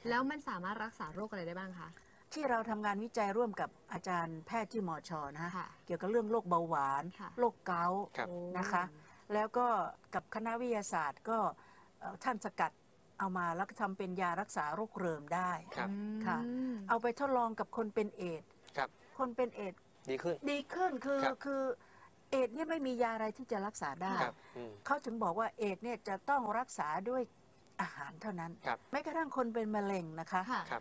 แล้วมันสามารถรักษาโรคอะไรได้บ้างคะที่เราทำงานวิจัยร่วมกับอาจารย์แพทย์ที่มชนะฮะค่ะเกี่ยวกับเรื่องโรคเบาหวานค่ะโรคเกาต์ครับนะคะ แล้วก็กับคณะวิทยาศาสตร์ก็ท่านสกัดเอามาแล้วก็ทำเป็นยารักษาโรคเริมได้ครับค่ะ เอาไปทดลองกับคนเป็นเอดส์ครับคนเป็นเอดส์ดีขึ้นดีขึ้นคือครับคือเอดส์เนี่ยไม่มียาอะไรที่จะรักษาได้ครับอืมเขาถึงบอกว่าเอดส์เนี่ยจะต้องรักษาด้วยอาหารเท่านั้นครับแม้กระทั่งคนเป็นมะเร็งนะคะค่ะครับ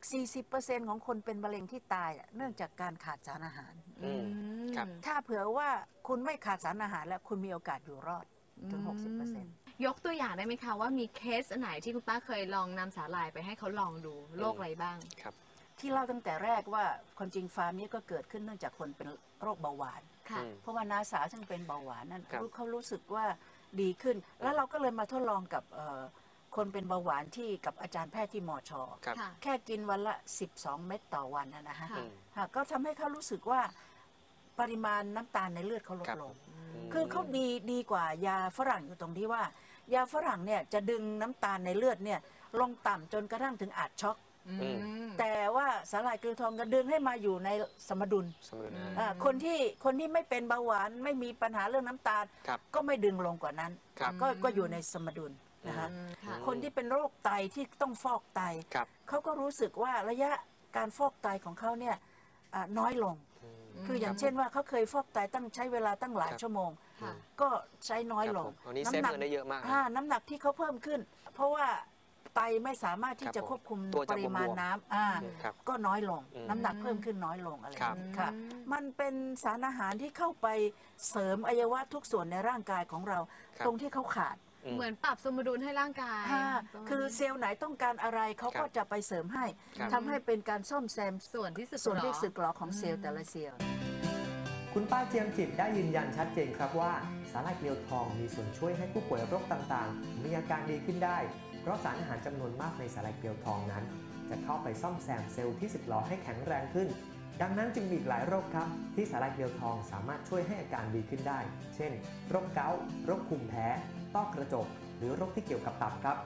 40% ของคนเป็นมะเร็งที่ตายเนื่องจากการขาดสารอาหารอืม ครับถ้าเผื่อว่าคุณไม่ขาดสารอาหารแล้วคุณมีโอกาสอยู่รอดถึง 60% ยกตัวอย่างได้ไหมคะว่ามีเคสไหนที่คุณป้าเคยลองนำสาหร่ายไปให้เขาลองดูโรคอะไรบ้างครับที่เล่าตั้งแต่แรกว่าคนจริงฟาร์มนี้ก็เกิดขึ้นเนื่องจากคนเป็นโรคเบาหวานค่ะอืมเพราะว่าน้าสาวซึ่งเป็นเบาหวานนั่นครับเขารู้สึกว่าดีขึ้น แล้วเราก็เลยมาทดลองกับคนเป็นเบาหวานที่กับอาจารย์แพทย์ที่มชครับค่ะแค่กินวันละ 12 เม็ดต่อวันนะฮะค่ะค่ะก็ทำให้เขารู้สึกว่าปริมาณน้ำตาลในเลือดเขาลดครับลงอืมคือเขาดีกว่ายาฝรั่งอยู่ตรงที่ว่า ยาฝรั่งเนี่ยจะดึงน้ำตาลในเลือดเนี่ยลงต่ำจนกระทั่งถึงอาจช็อกอืมแต่ว่าสาหร่ายเกลือทองจะดึงให้มาอยู่ในสมดุลสมดุลนะคนที่ไม่เป็นเบาหวานไม่มีปัญหาเรื่องน้ำตาลครับก็ไม่ดึงลงกว่านั้นครับก็อยู่ในสมดุลนะคะค่ะคนที่เป็นโรคไตที่ต้องฟอกไตครับเขาก็รู้สึกว่าระยะการฟอกไตของเขาเนี่ยน้อยลง คืออย่างเช่นว่าเขาเคยฟอกไตตั้งใช้เวลาตั้งหลายครับชั่วโมงค่ะก็ใช้น้อยลงครับผมอันนี้เซฟเงินได้เยอะมากนะน้ำหนักที่เขาเพิ่มขึ้น เพราะว่าไตไม่สามารถที่ครับจะควบคุมตัวปจะริมาณบวมๆน้ำครับก็น้อยลงอืมน้ำหนักเพิ่มขึ้นน้อยลงอะไรครับอย่างนี้ค่ะ มันเป็นสารอาหารที่เข้าไปเสริมอวัยวะทุกส่วนในร่างกายของเราครับตรงที่เขาขาดเหมือนปรับสมดุลให้ร่างกายคือเซลล์ไหนต้องการอะไรเขาก็จะไปเสริมให้ครับทำให้เป็นการซ่อมแซมส่วนที่สึกส่วนที่หรอสึกหรอของเซลล์แต่ละเซลล์คุณป้าเจียมจิตได้ยืนยันชัดเจนครับว่าสาหร่ายเกลียวทองมีส่วนช่วยให้ผู้ป่วยโรคต่างๆ มีอาการดีขึ้นได้ เพราะสารอาหารจำนวนมากในสาหร่ายเกลียวทองนั้น จะเข้าไปซ่อมแซมเซลล์ที่สึกหรอให้แข็งแรงขึ้น ดังนั้นจึงมีอีกหลายโรคครับที่สาหร่ายเกลียวทองสามารถช่วยให้อาการดีขึ้นได้ เช่น โรคเกาต์โรคภูมิแพ้ต้อกระจก หรือโรคที่เกี่ยวกับตับครับ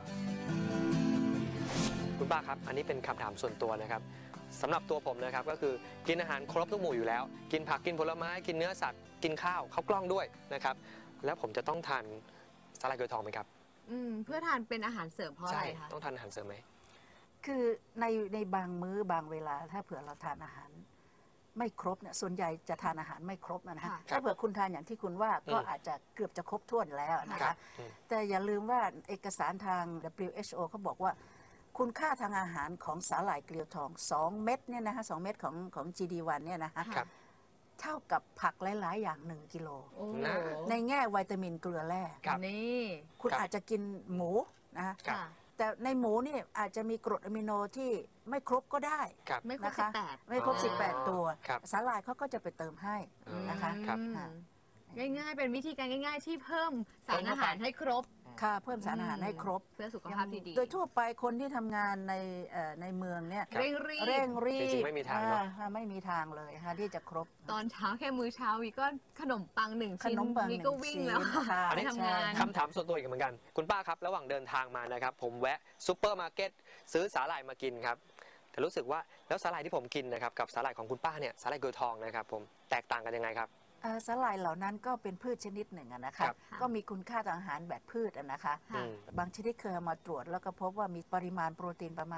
คุณป้าครับ อันนี้เป็นคำถามส่วนตัวนะครับสำหรับตัวผมนะครับก็คือกินอาหารครบทุกหมู่อยู่แล้ว กินผักกินผลไม้กินเนื้อสัตว์กินข้าวกล้องด้วยนะครับแล้วผมจะต้องทานสาหร่ายเกลือทองไหมครับเพื่อทานเป็นอาหารเสริมเพราะอะไรคะต้องทานอาหารเสริมไหมคือในบางมื้อบางเวลาถ้าเผื่อเราทานอาหารไม่ครบเนี่ยส่วนใหญ่จะทานอาหารไม่ครบนะฮะค่ะถ้าเผื่อคุณทานอย่างที่คุณว่าก็อาจจะเกือบจะครบถ้วนแล้วนะครัคะบอืมแต่อย่าลืมว่าเอกสารทาง WHO เขาบอกว่า คุณค่าทางอาหารของสาหร่ายเกลียวทอง 2 เม็ดเนี่ยนะคะ2เม็ดของ GD1 เนี่ยนะคะครับเท่ากับผักหลายๆ อย่าง 1 กิโลโอ้นะในแง่วิตามินเกลือแร่ครับนี่คุณครับอาจจะกินหมูนะคะครับค่ะแต่ในหมูนี่อาจจะมีกรดอะมิโนที่ไม่ครบก็ได้ครับไม่ครบนะคะ 18 ไม่ครบอ๋อ 18 ตัวครับสาหร่ายเขาก็จะไปเติมให้นะคะครับง่ายๆ เป็นวิธีการง่าย ๆ ที่เพิ่มสารอาหารให้ครบค่ะเพิ่มสารอาหารให้ครบเพื่อสุขภาพที่ดีโดยทั่วไปคนที่ทำงานในเมืองเนี่ยครับเร่งรีบเร่งรีบจริงๆไม่มีทางเนอะไม่มีทางเลยค่ะที่จะครบตอนเช้าแค่มื้อเช้าวีก็ขนมปังหนึ่งขชิ้นนมปังวีก็วิ่งแล้วหนึ่งชิ้นค่ะไปทำงานใช่คำถามส่วนตัวอีกเหมือนกัน คุณป้าครับระหว่างเดินทางมานะครับผมแวะซูเปอร์มาร์เก็ตซื้อสาหร่ายมากินครับแต่รู้สึกว่าแล้วสาหร่ายที่ผมกินนะครับกับสาหร่ายของคุณป้าเนี่ยสาหร่ายเกลือทองนะครับผมแตกต่างกันยังไงครับสาหร่ายเหล่านั้นก็เป็นพืชชนิดหนึ่งนะคะครับก็มีคุณค่าทางอาหารแบบพืชนะคะค่ะบางชนิดเคยเอามาตรวจแล้วก็พบว่ามีปริมาณโปรตีนประมาณ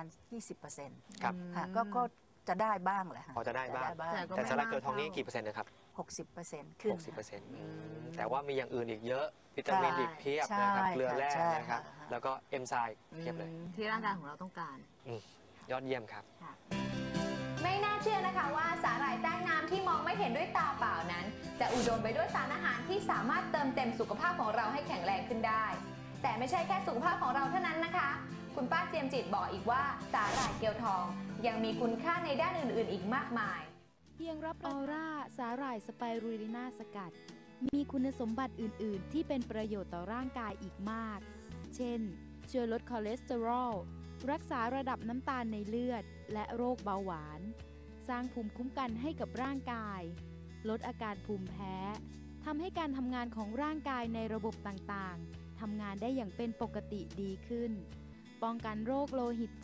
20% ครับค่ะก็จะได้บ้างแหละค่ะพอจะได้บ้างแต่ก็แต่สาหร่ายเกลือทองนี่กี่เปอร์เซ็นต์นะครับ 60%ขึ้น 60%แต่ว่ามีอย่างอื่นอีกเยอะวิตามินอีกเพียบนะครับใช่เกลือแร่ใช่นะครับค่ะแล้วก็เอนไซม์เพียบเลยที่ร่างกายของเราต้องการยอดเยี่ยมครับไม่น่าเชื่อนะคะว่าสาหร่ายใต้น้ำที่มองไม่เห็นด้วยตาเปล่านั้น จะอุดมไปด้วยสารอาหารที่สามารถเติมเต็มสุขภาพของเราให้แข็งแรงขึ้นได้ แต่ไม่ใช่แค่สุขภาพของเราเท่านั้นนะคะ คุณป้าเจียมจิตบอกอีกว่าสาหร่ายเกลียวทอง ยังมีคุณค่าในด้านอื่นๆ อีกมากมายเพียงรับออร่าสาหร่ายสไปรูลิน่าสกัด มีคุณสมบัติอื่น ๆ ที่เป็นประโยชน์ต่อร่างกายอีกมาก เช่น ช่วยลดคอเลสเตอรอล รักษาระดับน้ำตาลในเลือด และโรคเบาหวาน สร้างภูมิคุ้มกันให้กับร่างกาย ลดอาการภูมิแพ้ทำให้การทำงานของร่างกายในระบบต่าง ๆ ทำงานได้อย่างเป็นปกติดีขึ้น ป้องกันโรคโลหิต